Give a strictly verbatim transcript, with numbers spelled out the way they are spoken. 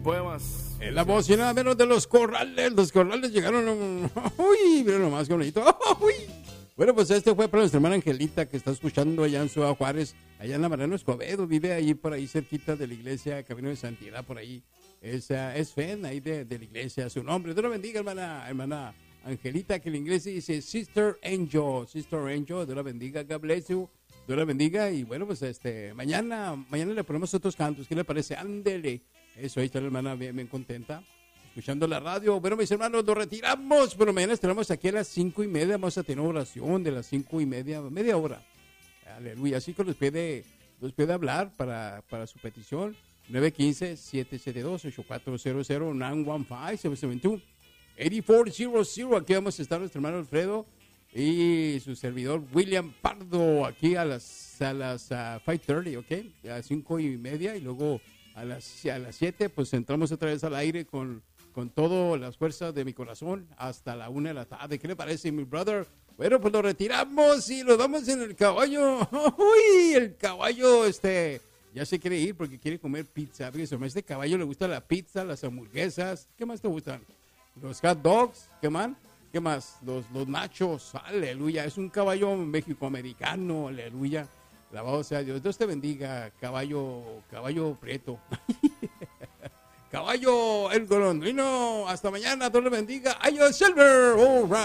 poemas. En la voz y nada menos de los Corrales. Los Corrales llegaron. Uy, miren nomás qué bonito. Uy. Bueno, pues este fue para nuestra hermana Angelita, que está escuchando allá en Ciudad Juárez, allá en la Mariano Escobedo. Vive ahí por ahí cerquita de la iglesia Camino de Santidad, por ahí. Es, uh, es fan ahí de, de la iglesia. Su nombre, Dios la bendiga, hermana, hermana Angelita, que en inglés dice Sister Angel. Sister Angel, Dios la bendiga, God bless you. Dios la bendiga. Y bueno, pues este mañana mañana le ponemos otros cantos. ¿Qué le parece? Ándele. Eso, ahí está la hermana bien, bien contenta, escuchando la radio. Bueno, mis hermanos, nos retiramos. Pero mañana estaremos aquí a las cinco y media. Vamos a tener oración de las cinco y media, media hora. Aleluya. Así que los puede, los puede hablar para, para su petición. nueve uno cinco, siete siete dos, ocho cuatro cero cero, nueve uno cinco, siete siete dos, ocho cuatro cero cero. Aquí vamos a estar nuestro hermano Alfredo y su servidor William Pardo. Aquí a las, a las uh, cinco y media, ¿ok? A las cinco y media. Y luego a las, a las siete, pues entramos otra vez al aire con, con todas las fuerzas de mi corazón hasta la una de la tarde. ¿Qué le parece, mi brother? Bueno, pues lo retiramos y nos vamos en el caballo. Uy, el caballo, este... ya se quiere ir porque quiere comer pizza. Fíjese, a este caballo le gusta la pizza, las hamburguesas. ¿Qué más te gustan? Los hot dogs. ¿Qué más? ¿Qué más? Los, los nachos. Aleluya. Es un caballo mexicoamericano. Aleluya. Alabado sea Dios. Dios te bendiga, caballo, caballo prieto. Caballo el golondrino. Hasta mañana. Dios le bendiga. Ay, Silver. All right.